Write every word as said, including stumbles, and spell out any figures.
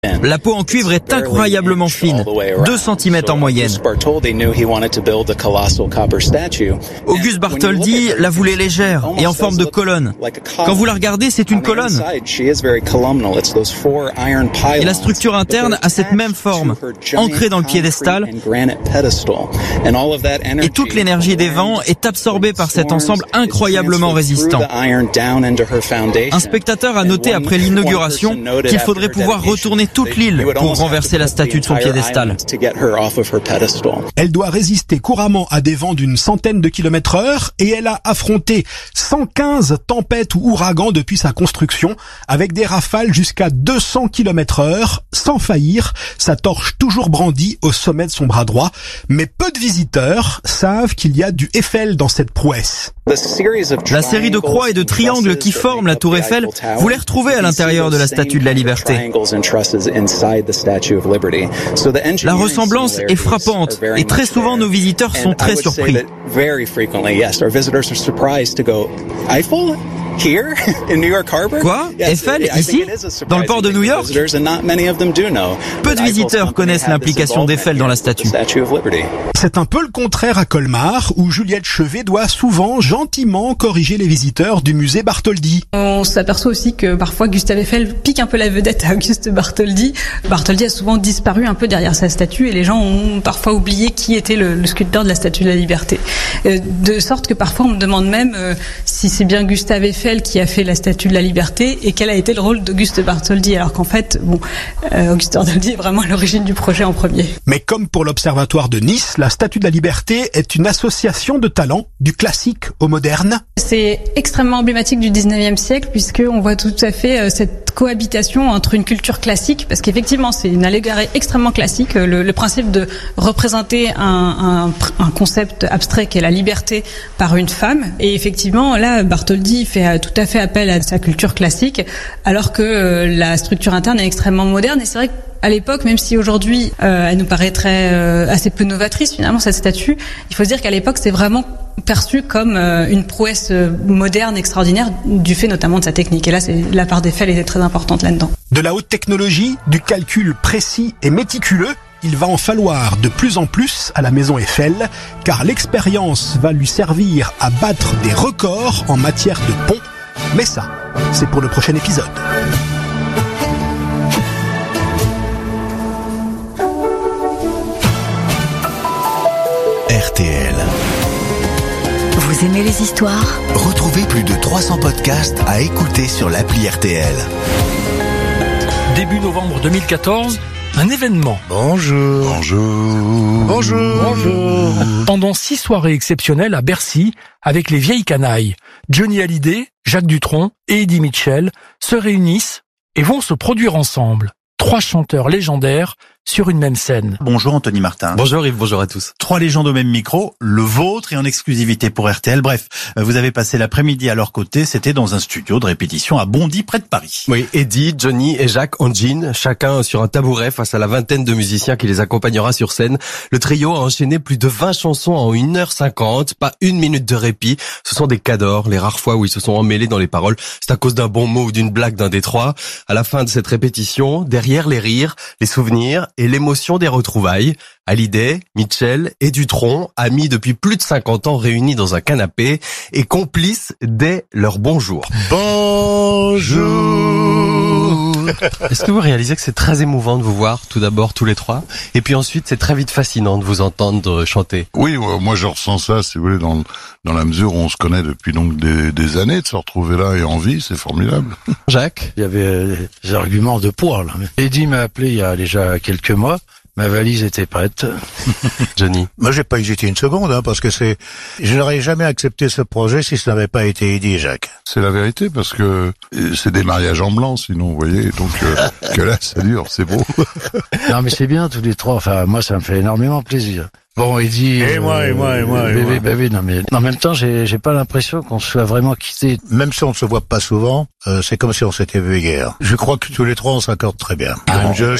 La peau en cuivre est incroyablement fine, deux centimètres en moyenne. Auguste Bartholdi la voulait légère et en forme de colonne. Quand vous la regardez, c'est une colonne. Et la structure interne a cette même forme, ancrée dans le piédestal. Et toute l'énergie des vents est absorbée par cet ensemble incroyablement résistant. Un spectateur a noté après l'inauguration qu'il faudrait pouvoir retourner toute l'île pour renverser la statue de son piédestal. Elle doit résister couramment à des vents d'une centaine de kilomètres heure et elle a affronté cent quinze tempêtes ou ouragans depuis sa construction avec des rafales jusqu'à deux cents kilomètres heure sans faillir, sa torche toujours brandie au sommet de son bras droit. Mais peu de visiteurs savent qu'il y a du Eiffel dans cette prouesse. La série de croix et de triangles qui forment la tour Eiffel, vous les retrouvez à l'intérieur de la Statue de la Liberté. La ressemblance est frappante et très souvent nos visiteurs sont très surpris. Quoi? Eiffel, ici? Dans le port de New York? Peu de visiteurs connaissent l'implication d'Eiffel dans la statue. C'est un peu le contraire à Colmar, où Juliette Chevet doit souvent gentiment corriger les visiteurs du musée Bartholdi. On s'aperçoit aussi que parfois Gustave Eiffel pique un peu la vedette à Auguste Bartholdi. Bartholdi a souvent disparu un peu derrière sa statue et les gens ont parfois oublié qui était le, le sculpteur de la Statue de la Liberté. De sorte que parfois on me demande même euh, si c'est bien Gustave Eiffel qui a fait la Statue de la Liberté et quel a été le rôle d'Auguste Bartholdi, alors qu'en fait, bon, euh, Auguste Bartholdi est vraiment à l'origine du projet en premier. Mais comme pour l'Observatoire de Nice, la Statue de la Liberté est une association de talents, du classique au moderne. C'est extrêmement emblématique du dix-neuvième siècle puisqu'on voit tout à fait cette cohabitation entre une culture classique, parce qu'effectivement c'est une allégorie extrêmement classique, le, le principe de représenter un, un, un concept abstrait qui est la liberté par une femme, et effectivement là Bartholdi fait tout à fait appel à sa culture classique alors que la structure interne est extrêmement moderne. Et c'est vrai que à l'époque, même si aujourd'hui euh, elle nous paraîtrait euh, assez peu novatrice finalement cette statue, il faut se dire qu'à l'époque c'est vraiment perçu comme euh, une prouesse euh, moderne extraordinaire du fait notamment de sa technique. Et là, c'est la part d'Eiffel était très importante là-dedans. De la haute technologie, du calcul précis et méticuleux, il va en falloir de plus en plus à la maison Eiffel, car l'expérience va lui servir à battre des records en matière de pont. Mais ça, c'est pour le prochain épisode. R T L. Vous aimez les histoires? Retrouvez plus de trois cents podcasts à écouter sur l'appli R T L. Début novembre deux mille quatorze, un événement. Bonjour. Bonjour. Bonjour. Bonjour. Pendant six soirées exceptionnelles à Bercy, avec les vieilles canailles, Johnny Hallyday, Jacques Dutronc et Eddie Mitchell se réunissent et vont se produire ensemble. Trois chanteurs légendaires sur une même scène. Bonjour Anthony Martin. Bonjour Yves, bonjour à tous. Trois légendes au même micro, le vôtre et en exclusivité pour R T L. Bref, vous avez passé l'après-midi à leur côté, c'était dans un studio de répétition à Bondy, près de Paris. Oui, Eddie, Johnny et Jacques en jean, chacun sur un tabouret face à la vingtaine de musiciens qui les accompagnera sur scène. Le trio a enchaîné plus de vingt chansons en une heure cinquante, pas une minute de répit. Ce sont des cadors, les rares fois où ils se sont emmêlés dans les paroles. C'est à cause d'un bon mot ou d'une blague d'un des trois. À la fin de cette répétition, derrière les rires, les souvenirs et l'émotion des retrouvailles, Hallyday, Mitchell et Dutronc, amis depuis plus de cinquante ans réunis dans un canapé et complices dès leur bonjour. Bonjour. Est-ce que vous réalisez que c'est très émouvant de vous voir tout d'abord tous les trois, et puis ensuite c'est très vite fascinant de vous entendre chanter? Oui, moi je ressens ça, si vous voulez, dans, dans la mesure où on se connaît depuis donc des, des années, de se retrouver là et en vie, c'est formidable. Jacques? Il y avait euh, des arguments de poids là. Eddie m'a appelé il y a déjà quelques mois. Ma valise était prête. Johnny? Moi, j'ai pas hésité une seconde, hein, parce que c'est, je n'aurais jamais accepté ce projet si ce n'avait pas été Eddie et Jacques. C'est la vérité, parce que c'est des mariages en blanc, sinon, vous voyez, donc euh, que là, ça dure, c'est beau. Non, mais c'est bien tous les trois. Enfin, moi, ça me fait énormément plaisir. Bon, Eddie... Et euh, moi, et moi, et moi, et bébé, moi. Bébé, non, mais en même temps, j'ai, j'ai pas l'impression qu'on se soit vraiment quitté. Même si on ne se voit pas souvent, euh, c'est comme si on s'était vu hier. Je crois que tous les trois, on s'accorde très bien. Ah, je